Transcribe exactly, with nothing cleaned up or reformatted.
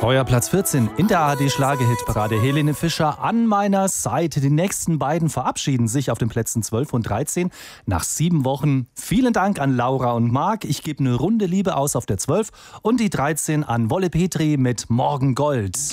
Heuer Platz vierzehn in der A R D-Schlagerhitparade. Helene Fischer an meiner Seite. Die nächsten beiden verabschieden sich auf den Plätzen zwölf und dreizehn nach sieben Wochen. Vielen Dank an Laura und Marc. Ich gebe eine Runde Liebe aus auf der zwölf und die dreizehn an Wolle Petri mit Morgen Gold.